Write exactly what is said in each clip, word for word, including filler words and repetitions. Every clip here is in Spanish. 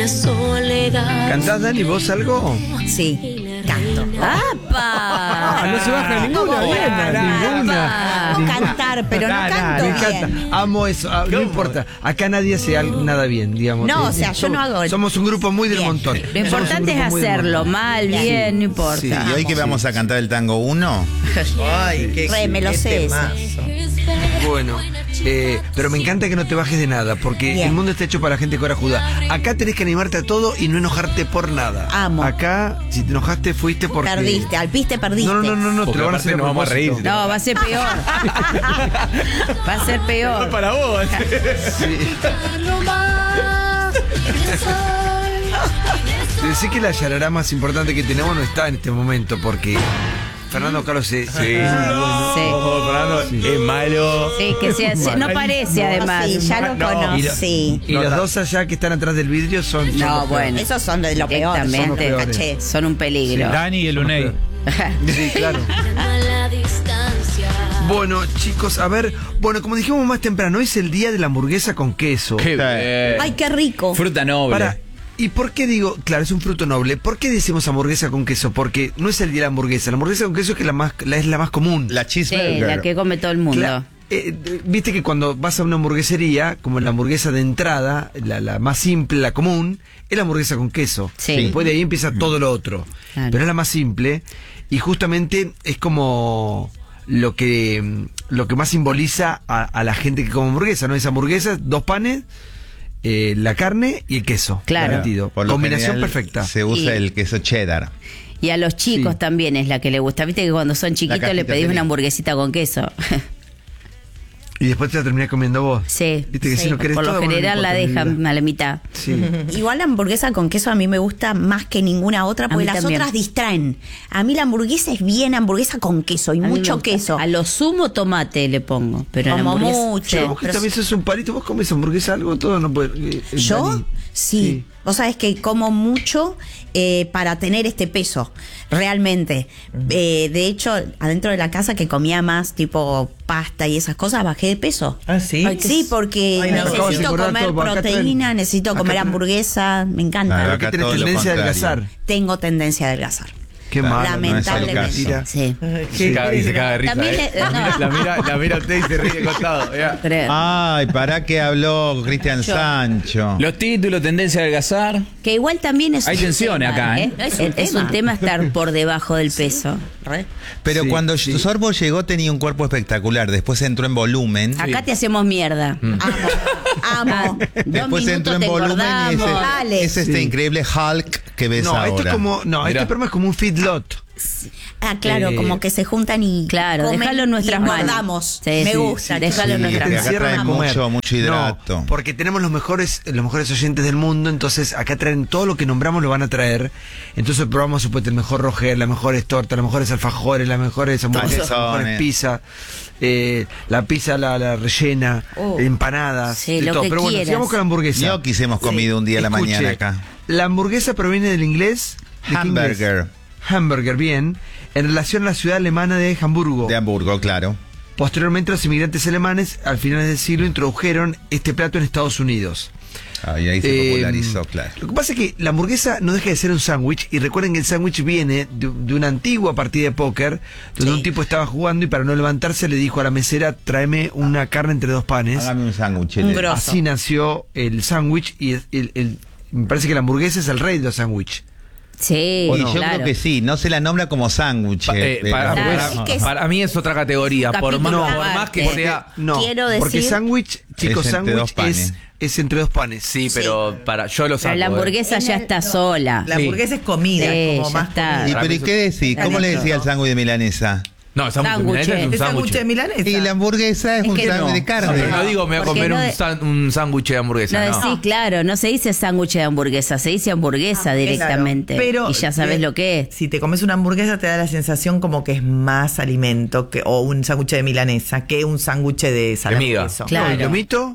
¿Cantás, Dani, vos algo? Sí, canto. Ah, no se baja ninguna, bien, ninguna. Puedo cantar, pero no canto Me encanta. bien. Amo eso, ah, no importa. Acá nadie hace al- nada bien, digamos. No, Eh, o sea, yo somos- no hago- Somos un grupo muy del Bien. montón. Lo Somos un importante es grupo muy del hacerlo, montón. mal, bien, no importa. Sí, y hoy que vamos a cantar el tango uno. Ay, qué, Re, me lo qué sé ese. temazo. Bueno, eh, pero me encanta que no te bajes de nada, porque Bien. el mundo está hecho para la gente corajuda. Acá tenés que animarte a todo y no enojarte por nada. Amo. Acá, si te enojaste, fuiste porque... Perdiste, al piste perdiste. No, no, no, no, te Porque lo van a aparte hacer nos vamos a reír. propósito. No, va a ser peor. Va a ser peor. Para vos. Decí que la yarará más importante que tenemos no está en este momento, porque Fernando Carlos se... Sí. Sí. Ojo, Fernando, es malo. Sí, que sea, se- no parece además. Sí, ya lo No. conocí. Y los dos allá que están atrás del vidrio son... son No, los bueno. Esos son de lo peor. Son los Directamente. peores. caché. Son un peligro. Dani y el Unei. peores. Sí, claro. Bueno, chicos, a ver... Bueno, como dijimos más temprano, hoy es el día de la hamburguesa con queso. Qué bien. Ay, qué rico. Fruta noble. Para, ¿y por qué digo, claro, es un fruto noble? ¿Por qué decimos hamburguesa con queso? Porque no es el día de la hamburguesa. La hamburguesa con queso es, que la más, la, es la más común. La Sí, cheeseburger. la que come todo el mundo. Cla- eh, eh, Viste que cuando vas a una hamburguesería, como la hamburguesa de entrada, la, la más simple, la común, es la hamburguesa con queso. Sí. Después de ahí empieza todo lo otro. Claro. Pero es la más simple y justamente es como lo que mm, lo que más simboliza a, a la gente que come hamburguesa, ¿no? Es hamburguesa, dos panes, eh, la carne y el queso. Claro. Garantido. Por lo Combinación general, perfecta. Se usa Y- el queso cheddar. Y a los chicos Sí. también es la que le gusta. Viste que cuando son chiquitos cajita le pedís feliz. una hamburguesita con queso. Y después te la terminás comiendo vos. Sí. Viste que Sí. si no querés Por lo todo, bueno, no general la importa, dejan mira. a la mitad. Sí. Igual la hamburguesa con queso a mí me gusta más que ninguna otra, porque mí las también. otras distraen. A mí la hamburguesa es bien hamburguesa con queso y A mí me mucho gusta. queso. A lo sumo tomate le pongo. Pero a la Como hamburguesa- mucho. Sí. Vos que pero- también sos un palito, vos comes hamburguesa, algo, todo no puede. eh, eh, ¿Yo? Dani. Sí. Vos sabés que como mucho eh, para tener este peso, realmente. Eh, de hecho, adentro de la casa que comía más tipo pasta y esas cosas, bajé de peso. Ah, sí. Ay, sí, porque Ay, no. Acabas de necesito engordar comer todo, acá proteína, tenés- necesito acá comer tenés- hamburguesa, me encanta. Claro, Pero acá que tenés todo lo tendencia a contrario. adelgazar. Tengo tendencia a adelgazar. Qué Claro, mal. Lamentablemente. no es el caso. Sí. Ay, Se qué- caga, y se caga de risa. También eh. le- La, no. mira, la, mira, la mira usted y se ríe de costado. ya. Creo. Ay, ¿para qué habló Cristian Sancho? Los títulos, tendencia a adelgazar. Que igual también es Hay un tensiones tema, acá, ¿eh? Es un Es, es un tema. tema estar por debajo del peso. Re. Pero Sí, cuando sí. Sorbo llegó tenía un cuerpo espectacular, después entró en volumen. Acá te hacemos mierda. Mm. Amo, amo. Dos Después entró minutos en te volumen y engordamos. es, Dale. es este Sí. increíble Hulk que ves No, ahora. esto es como. No, Mirá. este programa es como un feedlot. Ah, claro, Eh, como que se juntan y Claro, comen déjalo en nuestras y manos. engordamos. Sí, Me sí, gusta. sí, déjalo en Sí, nuestras que manos. acá traen a comer. mucho, mucho hidrato. No, porque tenemos los mejores, los mejores oyentes del mundo, entonces acá traen todo lo que nombramos, lo van a traer. Entonces probamos supuestamente el mejor Roger, las mejores tortas, los mejores alfajores, las mejores hamburguesas, las Calzones. mejores pizzas, eh, la pizza, la, la rellena, Oh. empanadas, Sí, de lo todo. que Pero bueno, quieras. sigamos con la hamburguesa. Ñoquis hemos comido un día a la Escuche, mañana acá. La hamburguesa proviene del inglés. ¿de qué inglés? Hamburger. Hamburger, bien. En relación a la ciudad alemana de Hamburgo. De Hamburgo, claro. Posteriormente los inmigrantes alemanes al final del siglo introdujeron este plato en Estados Unidos. Ahí, ahí se Eh, popularizó, claro. Lo que pasa es que la hamburguesa no deja de ser un sándwich, y recuerden que el sándwich viene de, de una antigua partida de póker donde Sí. un tipo estaba jugando y para no levantarse le dijo a la mesera: tráeme una carne entre dos panes. Hágame un sándwich. Un le- grosso. Así nació el sándwich y el, el- el- me parece que la hamburguesa es el rey de los sándwiches. Sí, Y yo claro. creo que sí, no se la nombra como sándwich. Pa- eh, eh, para, pero- Claro, para- sí que es- para mí es otra categoría. Por más, Capítulo por más aparte. que Porque- sea. No, Quiero porque decir- sándwich, chicos, Es entre dos sándwich panes. es, es entre dos panes. Sí, pero para yo lo saco. Pero la eh. hamburguesa ya está sola. La Sí. hamburguesa es comida, Sí, como ya más está. comida. ¿Y pero ¿y qué decís? ¿Cómo le decía el sándwich de milanesa? No, el sándwich de Sándwich. milanesa es un ¿Es sándwich sándwich. de milanesa? Y la hamburguesa es, Es un que sándwich no. de carne. Pero no digo me voy a Porque comer no un, de- san- un sándwich de No hamburguesa. No, decís, claro, no se dice sándwich de hamburguesa, se dice hamburguesa directamente. Pero, y ya sabes eh, lo que es. Si te comes una hamburguesa te da la sensación como que es más alimento que o un sándwich de milanesa que un sándwich de salame y miga. queso. Claro. No, ¿y lomito?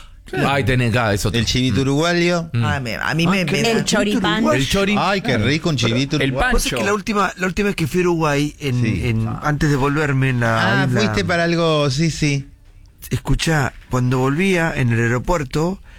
Ay, tenés acá eso. El chivito uruguayo. Ah, me- a mí me, Ah, me ¿qué? da- El choripán. El chori. Ay, qué rico un chivito El uruguayo. Pasa pancho. que la última, la última vez que fui a Uruguay, en, Sí. en- antes de volverme en la Ah, isla, fuiste para algo, sí, sí. escuchá, cuando volvía en el aeropuerto,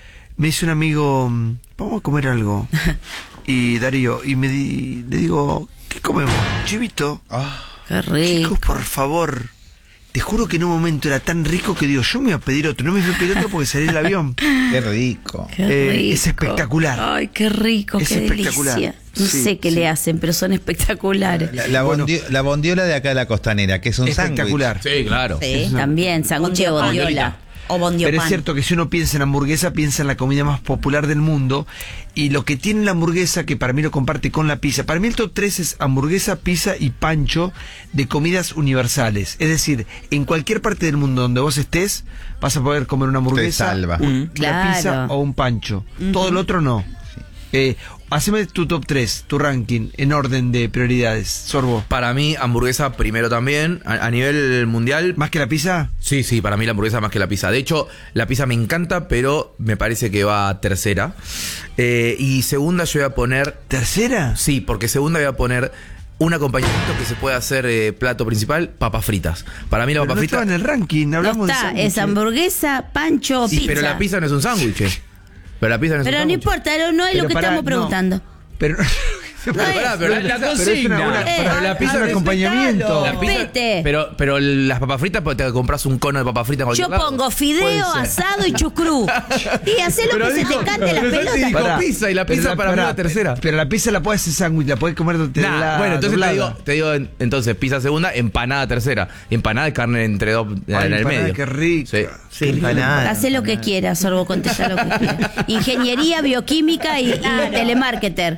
me dice un amigo, vamos a comer algo. Y Darío, y me di, le digo, ¿qué comemos? Chivito. Qué rico. Chicos, por favor. Te juro que en un momento era tan rico que digo, yo me voy a pedir otro. No me voy a pedir otro porque salí del avión. Qué rico. Qué Eh, rico. es espectacular. Ay, qué rico, Es qué espectacular. delicia. No Sí, sé qué sí. le hacen, pero son espectaculares. La, la, Bueno. bondio- la bondiola de acá de la costanera, que es un sándwich. Espectacular. Sí, claro. Sí. También, sándwich de Bondiopan. bondiola. O bondiopan. Pero es cierto que si uno piensa en hamburguesa, piensa en la comida más popular del mundo. Y lo que tiene la hamburguesa, que para mí lo comparte con la pizza, para mí el top tres es hamburguesa, pizza y pancho de comidas universales. Es decir, en cualquier parte del mundo donde vos estés, vas a poder comer una hamburguesa, salva. un- Mm, una claro. pizza o un pancho. Todo lo otro no. Eh, haceme tu top tres, tu ranking, en orden de prioridades. Sorbo. Para mí, hamburguesa primero también. A, a nivel mundial. ¿Más que la pizza? Sí, sí, para mí la hamburguesa más que la pizza. De hecho, la pizza me encanta, pero me parece que va tercera. Eh, y segunda yo voy a poner... ¿Tercera? Sí, porque segunda voy a poner un acompañamiento que se puede hacer eh, plato principal, papas fritas. Para mí la Pero papa no frita... estaba en el ranking, No hablamos de está, sándwiches. es hamburguesa, pancho o Sí, pizza. pero la pizza no es un sándwich. Pero la pizza no es Pero un no sándwich. importa, no, no es Pero lo que pará, estamos no. preguntando. Pero, Pero, pará, pero la, la pero es una- cocina. una- Eh, pará, la pizza es un no es- acompañamiento. La pizza- Respete. pero, pero las papas fritas, pues te compras un cono de papas fritas en cualquier Yo lado. pongo fideo, Puede ser. asado y chucrú. Y hacé lo Pero que dijo- se te cante las pero pelotas. dijo Pará, pizza y la pero pizza para mí pará, la tercera. Pero la pizza la puedes hacer sándwich, la puedes comer de Nah, la bueno, entonces te doblada. digo, te digo en- entonces pizza segunda, empanada tercera. Empanada de carne entre dos Ay, en el empanada, medio. qué rica. Sí. Sí, empanada. Hacé lo que quieras, Sorbo, contesta lo que quieras. Ingeniería, bioquímica y, y telemarketer.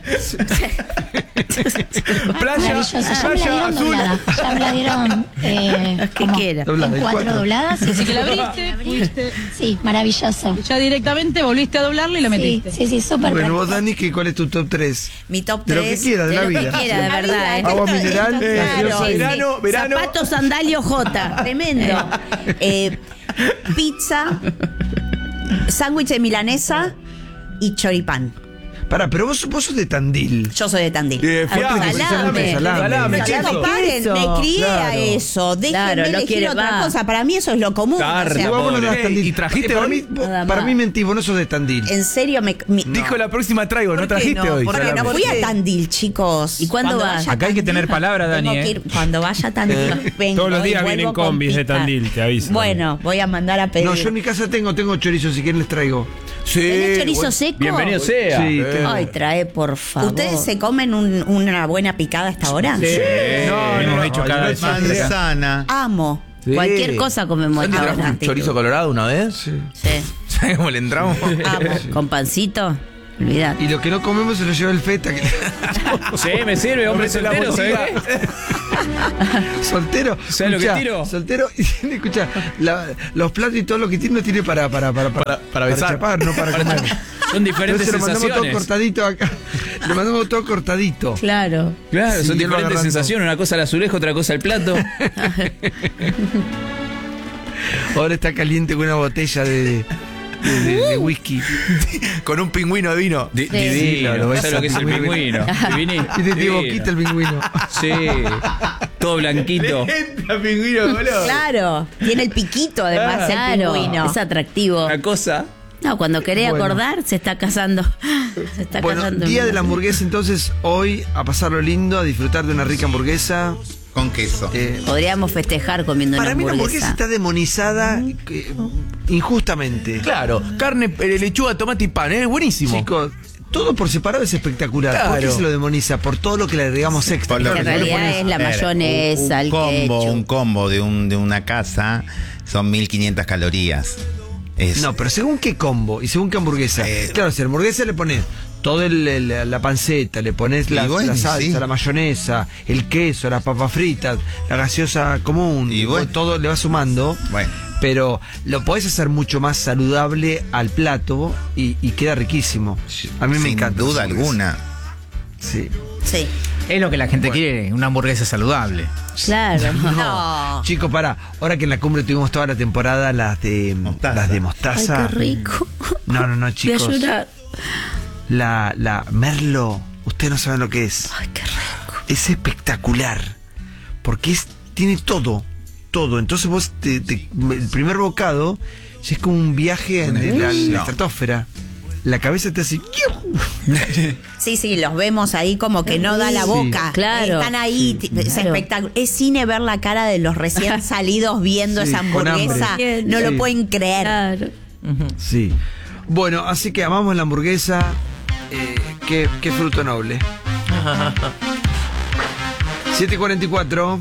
Playa, Maravilloso. Ya me la playa dieron azul. doblada. Ya me la dieron eh, Que como quiera. Doblada, en y cuatro, cuatro. dobladas. Así que la abriste, fuiste. Sí, maravilloso. Ya directamente volviste a doblarla y la Sí, metiste. sí, sí, súper Bueno, vos, práctico. Dani, ¿qué- ¿cuál es tu top tres? Mi top De lo tres. que quieras, de, De la lo que vida. quiera, de verdad. ¿eh? Agua Esto- mineral, esto- gaseosa. claro, sí, Verano, sí. verano. Zapatos, sandalio, J. Tremendo. Eh, pizza, sándwich de milanesa y choripán. Pará, pero vos, vos sos de Tandil. Yo soy de Tandil. Eh, fuerte Ah, que salame, salame, salame. salame, ¿Qué Salame, sos? paren, Eso. me crié a Claro. eso. Déjenme Claro, no elegir quiere- otra va. cosa. Para mí eso es lo común. Carne, o sea, Vos no Pobre. das Tandil. ¿Y trajiste Eh, para hoy? mí, vos- Nada para más. mí mentí, vos no sos de Tandil. en serio me... mi- Dijo la próxima traigo, no ¿Por qué trajiste no? hoy. ¿Por qué porque salame. no fui ¿Por qué? a Tandil, chicos. ¿Y cuándo Cuando vas? vaya a Acá hay que Tandil, tener palabra, Dani, tengo ¿eh? que ir- cuando vaya a Tandil, vengo Todos los días y vienen vuelvo con combis de pizza. Tandil, te aviso. Bueno, voy a mandar a pedir. No, yo en mi casa tengo, tengo chorizo, si quieren les traigo. Sí. ¿Tenés chorizo bueno. seco? Bienvenido sea. Sí, tengo. Ay, trae, por favor. ¿Ustedes se comen un- una buena picada hasta ahora? Sí. No, no, hemos hecho ay, cada no vez es más. Manzana. Amo. Sí. Cualquier cosa comemos ¿Santi trajo ahora. un chorizo colorado una vez? Sí. Sí. ¿Sabes cómo le entramos? Amo. Con pancito. Olvidate. Y lo que no comemos se lo lleva el feta. Que... Sí, me sirve, hombre Hombre, la soltero, ¿sabes botica. qué? soltero. ¿Sabes lo que escuchá, tiro? Soltero. Y tiene, escucha, la- los platos y todo lo que tiene no tiene para para para Para- para besar. chapar, no para comer. Son diferentes Entonces lo mandamos todo sensaciones. cortadito acá. Lo mandamos todo cortadito. Claro. Claro, Sí, son y él va diferentes agarrando. sensaciones. Una cosa al azulejo, otra cosa al plato. Ahora está caliente con una botella de, de, de- de whisky. Con un pingüino de vino. Di- Sí. Divino. Sí, lo ves. ¿Sabes lo que es el pingüino? Divini- Y te tiene divino. boquita el pingüino. Sí. Todo blanquito. Entra pingüino de color. Claro. Tiene el piquito además el Claro. pingüino. Es atractivo. Una cosa. No, cuando querés Bueno. acordar, se está casando. Se está Bueno, casando. día de la hamburguesa entonces, hoy a pasarlo lindo, a disfrutar de una rica hamburguesa. Con queso. Eh, Podríamos festejar comiendo para una mí la hamburguesa. hamburguesa está demonizada eh, injustamente. Claro, carne, eh, lechuga, tomate y pan, es buenísimo. Chicos, todo por separado es espectacular. ¿Por qué Claro. se lo demoniza? Por todo lo que le agregamos extra. Por lo En que Claro, realidad le pones- es la A ver, mayonesa, un, el un combo, ketchup. un combo de un de una casa son mil quinientas calorías. Es, No, pero según qué combo y según qué hamburguesa. Eh, claro, si a la hamburguesa le pones todo el, el- la panceta, le pones la, Y bueno, la salsa, sí. la mayonesa, el queso, las papas fritas, la gaseosa común, Y bueno. todo le va sumando. Bueno. Pero lo podés hacer mucho más saludable al plato y, y queda riquísimo. A mí me sin encanta. duda esa hamburguesa. alguna. Sí. Sí. Es lo que la gente quiere, una hamburguesa saludable. Claro. No. Chicos, para, ahora que en la cumbre tuvimos toda la temporada las de Mostaza. las de Ay, mostaza. qué rico. No, no, no, chicos. Voy a llorar. La, la Merlo, ustedes no saben lo que es. Ay, qué rico. Es espectacular. Porque es, tiene todo, todo. Entonces vos, te- te- el primer bocado, ya es como un viaje en Una la, la explosión. estratosfera. la cabeza te hace... Sí, sí, los vemos ahí como que no da la boca. Sí. Claro. Están ahí, Sí, t- es claro. espectáculo. Es cine ver la cara de los recién salidos viendo Sí, esa con hamburguesa. hambre. No Sí. lo pueden creer. Claro. Sí. Bueno, así que amamos la hamburguesa. Eh, qué, qué fruto noble. siete y cuarenta y cuatro.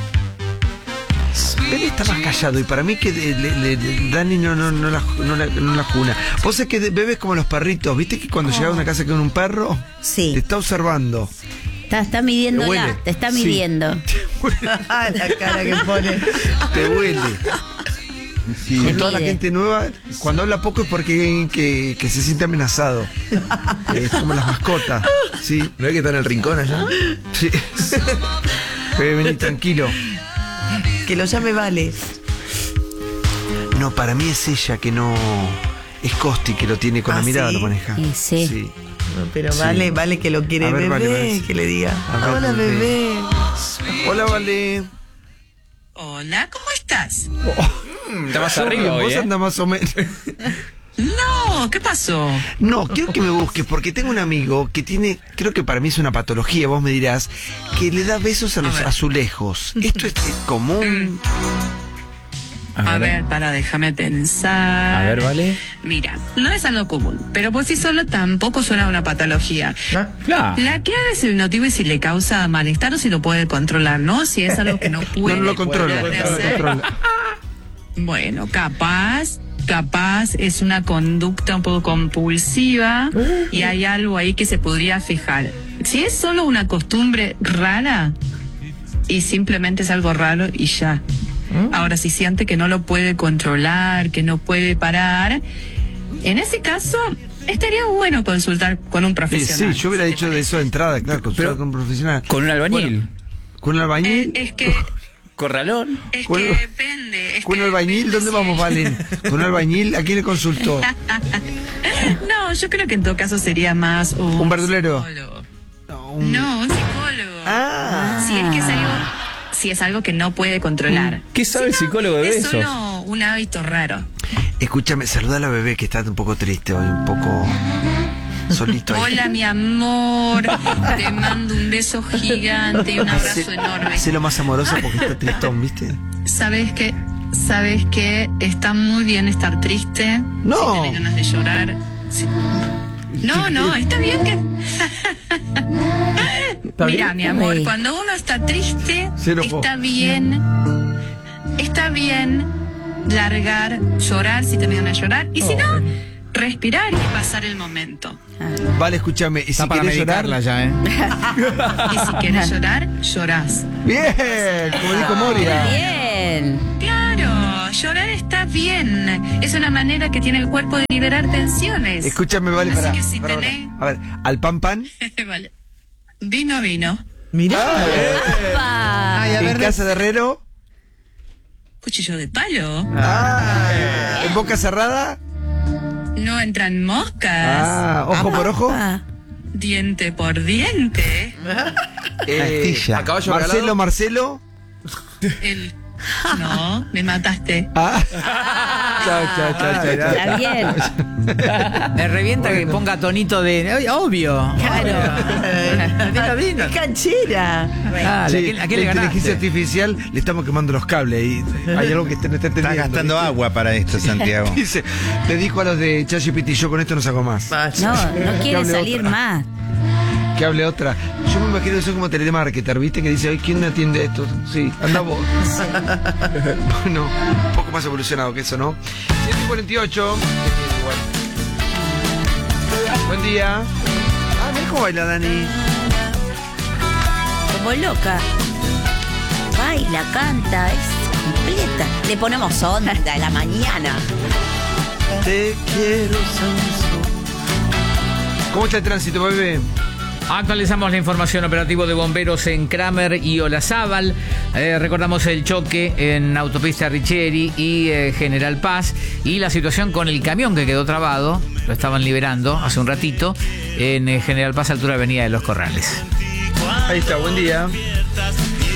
Bebe está más callado y para mí que le- le- le- Dani no, no, no, la, no, la, no la juna. Vos sabés que Bebe es como los perritos. ¿Viste que cuando llegás a una casa con un perro? Sí. Te está observando. Está, está midiéndola, Te huele. te está Sí. midiendo. Ah, la cara que pone. Te huele. Te Con toda la mide. gente nueva, cuando habla poco es porque hay alguien que, que se siente amenazado. Es como las mascotas. Sí. ¿No es que está en el rincón allá? Sí. Bebe, vení tranquilo. Que lo llame Vale. No, para mí es ella que no. Es Costi que lo tiene con Ah, la mirada, ¿sí? lo maneja. Y sí. No, pero Sí. Vale, Vale que lo quiere A ver, bebé, Vale, Vale. que le diga. A ver, Hola, bebé. bebé. Hola, Vale. Hola, ¿cómo estás? Está más arriba hoy, Vos ¿eh? andás más o menos. No, ¿qué pasó? No, quiero que me busques porque tengo un amigo que tiene, creo que para mí es una patología, vos me dirás, que le da besos a los azulejos. ¿Esto es común? A ver, para, déjame pensar. A ver, ¿vale? Mira, no es algo común, pero por sí solo tampoco suena a una patología. Claro. La clave es el motivo y si le causa malestar o si lo puede controlar, ¿no? Si es algo que no No, puede. no lo controla. dejar de No lo hacer. controla. Bueno, capaz, capaz es una conducta un poco compulsiva y hay algo ahí que se podría fijar. Si es solo una costumbre rara y simplemente es algo raro y ya. Ahora, si siente que no lo puede controlar, que no puede parar, en ese caso estaría bueno consultar con un Sí, profesional. sí, yo hubiera ¿Te dicho de parece? eso de entrada, claro, consultar Pero- con un profesional. Con un albañil. ¿Con un Eh, albañil? es que, Corralón. es Con- que depende. es ¿Con un que albañil? depende ¿Dónde si- vamos, Valen? ¿Con un albañil? ¿A quién le consultó? No, yo creo que en todo caso sería más un... ¿Un verdulero? psicólogo. No, un- No, un psicólogo. Ah. Si es que es algo, si es algo que no puede controlar. ¿Qué sabe el Si no, psicólogo de es besos? solo un hábito raro. Escúchame, saluda a la bebé que está un poco triste hoy, un poco solito ahí. Hola, mi amor. Te mando un beso gigante y un abrazo enorme. Sé lo más amorosa porque está tristón, ¿viste? Sabes que, sabes que está muy bien estar triste. No. Si tenés ganas de llorar. Sí. No, no, está bien que. Mira, mi amor, Ay. cuando uno está triste, Cero po. está bien. Está bien largar, llorar si tenés ganas de llorar. Y si no, respirar y pasar el momento. Vale, escúchame, ¿y Está si para querés medicarla llorar? ya, ¿eh? Y si querés llorar, llorás. Bien, como dijo Moria. Bien. Claro, llorar está bien. Es una manera que tiene el cuerpo de liberar tensiones. Escúchame, Vale, Así para. que si tenés- A ver, al pan pan, Vale. Vino, vino. Mirá. Pa. Ay, a en ver, casa de herrero, Cuchillo de palo. ah, en boca cerrada, No entran moscas. ah, ojo por ojo, Pa. Diente por diente. eh, Astilla. ¿A caballo Marcelo, regalado? Marcelo, El... No, me mataste. ah, chao, chao, chao, chao, chao. Está bien. Me revienta que ponga tonito de. Ay, obvio. Claro. Es canchera. Ah, Sí, ¿a quién, a quién la le ganaste? inteligencia artificial le estamos quemando los cables y hay algo que este no está entendiendo. Está gastando ¿viste? agua para esto, Santiago. Dice, le dijo a los de ChatGPT, yo con esto no saco más. No, no Que quiere hable salir otra. más. Que hable otra. Yo me imagino que soy como telemarketer, ¿viste? Que dice, ay, ¿quién me atiende esto? Sí, anda vos. Bueno, un poco más evolucionado que eso, ¿no? siete y cuarenta y ocho. Igual. Buen día. Ah, mira cómo baila Dani. Como loca. Baila, canta, es completa. Le ponemos onda a la mañana. Te quiero, Sansón. ¿Cómo está el tránsito, bebé? Actualizamos la información operativo de bomberos en Kramer y Olazábal. Eh, recordamos el choque en autopista Richeri y eh, General Paz y la situación con el camión que quedó trabado. Lo estaban liberando hace un ratito en eh, General Paz, altura de Avenida de los Corrales. Ahí está, buen día.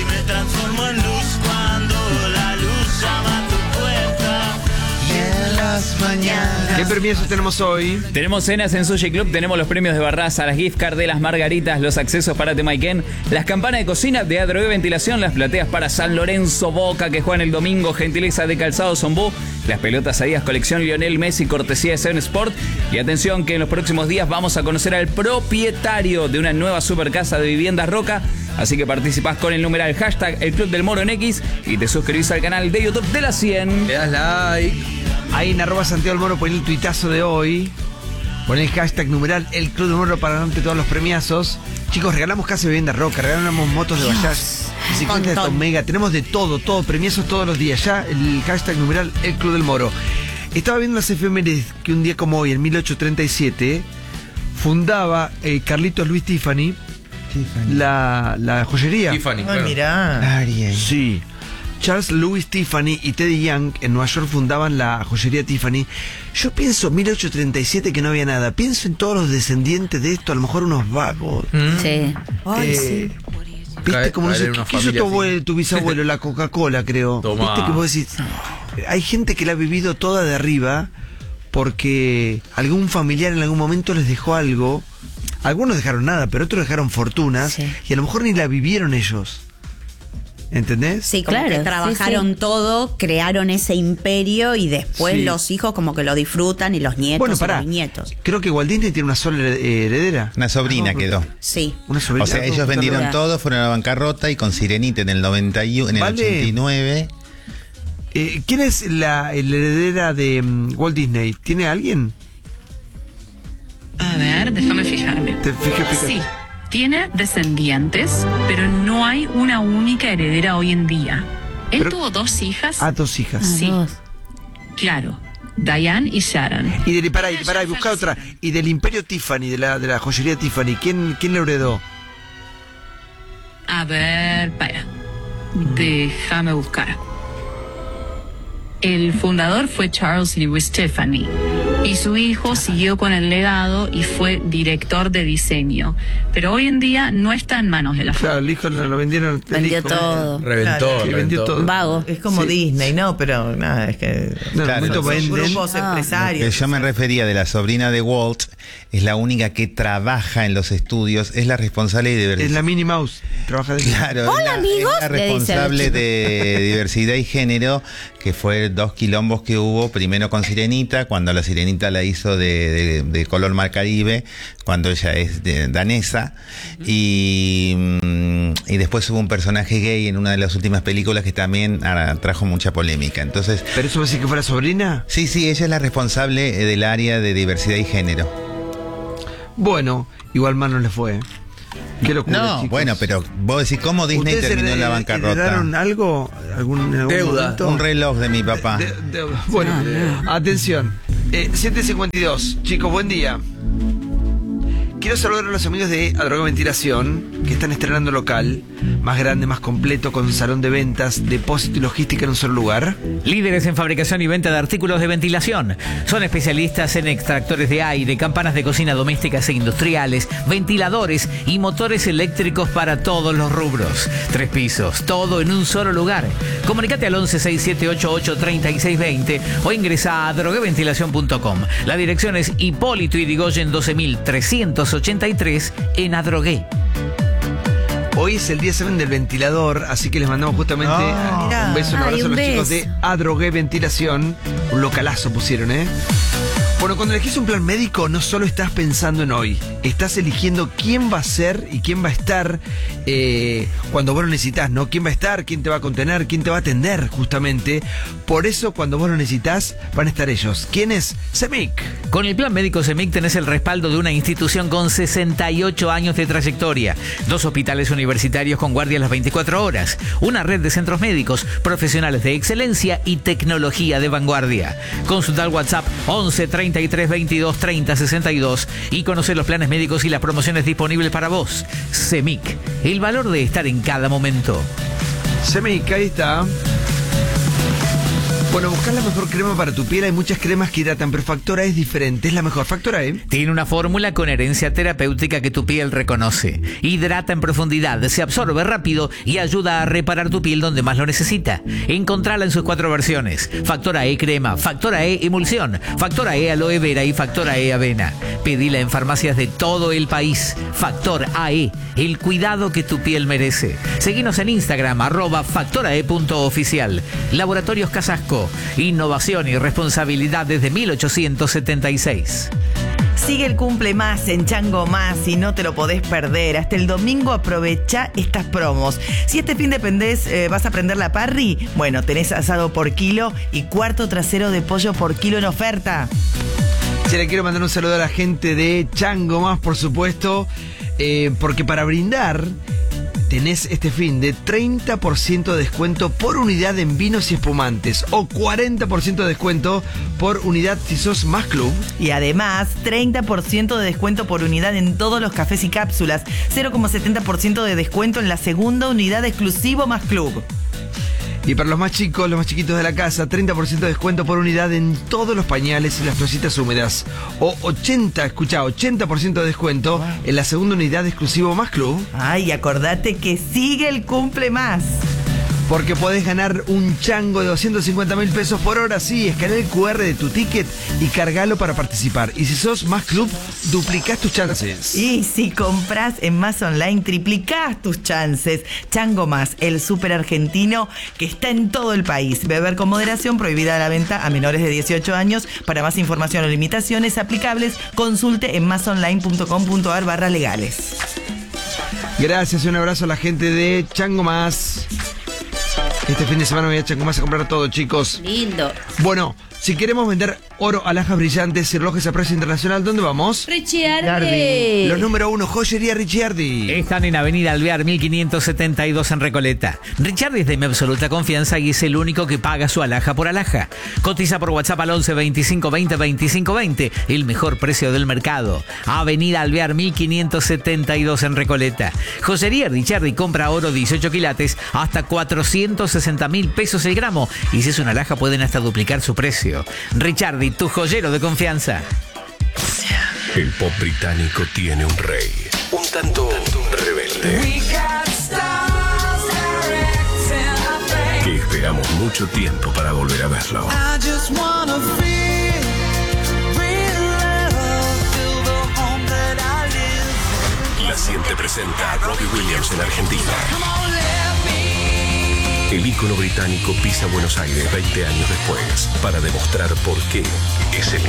En la las mañanas. ¿Qué premios tenemos hoy? Tenemos cenas en Sushi Club, tenemos los premios de Barraza, las gift cards de las margaritas, los accesos para Temaiken, las campanas de cocina de Adrogué Ventilación, las plateas para San Lorenzo Boca que juegan el domingo, gentileza de Calzado Zombú, las pelotas Adidas colección Lionel Messi, cortesía de Seven Sport. Y atención que en los próximos días vamos a conocer al propietario de una nueva supercasa de Viviendas Roca. Así que participás con el numeral hashtag El Club del Moro en X y te suscribís al canal de YouTube de la cien. Le das like. Ahí en arroba Santiago del Moro poné el tuitazo de hoy. Poné el hashtag numeral El Club del Moro para ganarte todos los premiazos. Chicos, regalamos casa de Vivienda Roca, regalamos motos de Bajaj, bicicletas de Tomega, tenemos de todo, todo, premiazos todos los días. Ya el hashtag numeral El Club del Moro. Estaba viendo las efemérides que un día como hoy, en mil ochocientos treinta y siete, fundaba eh, Carlitos Luis Tiffany, Tiffany. La, la joyería. Tiffany, Ay, claro. mirá. Sí. Charles Louis Tiffany y Teddy Young en Nueva York fundaban la joyería Tiffany. Yo pienso en mil ochocientos treinta y siete que no había nada. Pienso en todos los descendientes de esto, a lo mejor unos vagos. Mm. Sí. Ay, Eh, sí. ¿Viste Cae- como no caer sé en qué una qué hizo familia tu, así. abuelo, tu bisabuelo? La Coca-Cola, creo. Tomá. ¿Viste que vos decís? Hay gente que la ha vivido toda de arriba porque algún familiar en algún momento les dejó algo. Algunos dejaron nada, pero otros dejaron fortunas Sí. y a lo mejor ni la vivieron ellos. ¿Entendés? Sí, como Claro, que sí, trabajaron sí. todo, crearon ese imperio y después Sí. los hijos como que lo disfrutan y los nietos Bueno, y pará. los nietos. Creo que Walt Disney tiene una sola heredera. Una sobrina No, quedó. Sí. Una sobrina. O sea, ellos vendieron Claro. todo, fueron a la bancarrota y con Sirenita en el noventa y uno, en el Vale. ochenta y nueve. Eh, ¿Quién es la, la heredera de mm, Walt Disney? ¿Tiene alguien? A ver, déjame fijarme. Te fijas, fijas. Sí, tiene descendientes, pero no hay una única heredera hoy en día. Él Pero- tuvo dos hijas. Ah, dos hijas. Sí. Dos. Claro, Diane y Sharon. Y del, pará, y pará, y buscá otra. Y del imperio Tiffany, de la, de la joyería Tiffany, ¿quién, quién le heredó? A ver, para. Déjame buscar. El fundador fue Charles Lewis Tiffany y su hijo siguió con el legado y fue director de diseño. Pero hoy en día no está en manos de la Claro, familia. el hijo lo, lo vendieron. el Vendió hijo. todo. Reventó, Claro, que vendió reventó. todo. Vago. Es como Sí. Disney, ¿no? Pero nada, es que No, Claro, en un momento son venden. grupos Ah. empresarios. Que yo me refería de la sobrina de Walt, es la única que trabaja en los estudios, es la responsable de diversidad. Es la Minnie Mouse. Trabaja de Claro, Hola, es la, amigos, es la le dice a los responsable chicos. de diversidad y género, que fue dos quilombos que hubo, primero con Sirenita, cuando la Sirenita la hizo de, de- de color mar Caribe, cuando ella es de- danesa, y, mm, y después hubo un personaje gay en una de las últimas películas que también ah, trajo mucha polémica. Entonces, ¿Pero eso va a decir que fue la sobrina? sí, sí, ella es la responsable eh, del área de diversidad y género. Bueno, igual más no le fue. Qué locura, No, chicos. bueno, pero vos decís, ¿cómo Disney ¿Ustedes terminó en la hered- bancarrota? ¿Heredaron algo? ¿Algún, en algún Deuda. momento? Un reloj de mi papá. De- de- bueno, atención. Eh, siete cincuenta y dos. Chicos, buen día. Quiero saludar a los amigos de Adrogué Ventilación, que están estrenando local, más grande, más completo, con salón de ventas, depósito y logística en un solo lugar. Líderes en fabricación y venta de artículos de ventilación. Son especialistas en extractores de aire, campanas de cocina domésticas e industriales, ventiladores y motores eléctricos para todos los rubros. Tres pisos, todo en un solo lugar. Comunicate al once seis siete ocho ocho tres seis dos cero o ingresa a adrogué ventilación punto com. La dirección es Hipólito Yrigoyen doce mil trescientos ochenta y tres en Adrogué. Hoy es el día saben del ventilador, así que les mandamos justamente Ah, mirá. un beso, un Ay, abrazo a un los chicos beso. de Adrogué Ventilación. Un localazo pusieron, ¿eh? Bueno, cuando elegís un plan médico, no solo estás pensando en hoy, estás eligiendo quién va a ser y quién va a estar eh, cuando vos lo necesitas, ¿no? ¿Quién va a estar? ¿Quién te va a contener? ¿Quién te va a atender? Justamente. Por eso, cuando vos lo necesitas, van a estar ellos. ¿Quién es? CEMIC. Con el plan médico CEMIC tenés el respaldo de una institución con sesenta y ocho años de trayectoria, dos hospitales universitarios con guardia las veinticuatro horas, una red de centros médicos, profesionales de excelencia y tecnología de vanguardia. Consulta al WhatsApp once treinta y tres veintidós treinta sesenta y dos y conocer los planes médicos y las promociones disponibles para vos. CEMIC, el valor de estar en cada momento. CEMIC, ahí está. Bueno, buscar la mejor crema para tu piel. Hay muchas cremas que hidratan, pero Factora es diferente. Es la mejor. Factora E tiene una fórmula con herencia terapéutica que tu piel reconoce. Hidrata en profundidad, se absorbe rápido y ayuda a reparar tu piel donde más lo necesita. Encontrala en sus cuatro versiones. Factora E crema, Factora E emulsión, Factora E aloe vera y Factora E avena. Pedila en farmacias de todo el país. Factor A E, el cuidado que tu piel merece. Seguinos en Instagram, arroba factorae punto oficial. Laboratorios Casasco. Innovación y responsabilidad desde mil ochocientos setenta y seis. Sigue el cumple más en Chango Más y no te lo podés perder. Hasta el domingo aprovecha estas promos. Si este fin de pendés eh, vas a prender la parry, bueno, tenés asado por kilo y cuarto trasero de pollo por kilo en oferta. Se le quiero mandar un saludo a la gente de Chango Más, por supuesto, eh, porque para brindar tenés este fin de treinta por ciento de descuento por unidad en vinos y espumantes o cuarenta por ciento de descuento por unidad si sos Más Club. Y además, treinta por ciento de descuento por unidad en todos los cafés y cápsulas. cero coma setenta por ciento de descuento en la segunda unidad exclusivo Más Club. Y para los más chicos, los más chiquitos de la casa, treinta por ciento de descuento por unidad en todos los pañales y las toallitas húmedas. O ochenta, escucha, ochenta por ciento de descuento wow. en la segunda unidad exclusivo Más Club. Ay, acordate que sigue el cumple más. Porque podés ganar un chango de doscientos cincuenta mil pesos por hora. Sí, escanea el cu erre de tu ticket y cargalo para participar. Y si sos Más Club, duplicás tus chances. Y si compras en Más Online, triplicás tus chances. Chango Más, el súper argentino que está en todo el país. Beber con moderación, prohibida la venta a menores de dieciocho años. Para más información o limitaciones aplicables, consulte en masonline punto com punto ar barra legales. Gracias y un abrazo a la gente de Chango Más. Este fin de semana me voy a Chango Más a comprar todo, chicos. Lindo. Bueno, si queremos vender oro, alhajas brillantes y relojes a precio internacional, ¿dónde vamos? Ricciardi. Los número uno, Joyería Ricciardi. Están en Avenida Alvear mil quinientos setenta y dos en Recoleta. Ricciardi es de mi absoluta confianza y es el único que paga su alhaja por alhaja. Cotiza por WhatsApp al once veinticinco veinte veinticinco veinte. El mejor precio del mercado. Avenida Alvear mil quinientos setenta y dos en Recoleta. Joyería Ricciardi compra oro dieciocho quilates hasta cuatrocientos sesenta mil pesos el gramo. Y si es una alhaja pueden hasta duplicar su precio. Ricciardi, tu joyero de confianza. El pop británico tiene un rey, un tanto rebelde, que esperamos mucho tiempo para volver a verlo. La Siente presenta a Robbie Williams en Argentina. El ícono británico pisa Buenos Aires veinte años después para demostrar por qué es el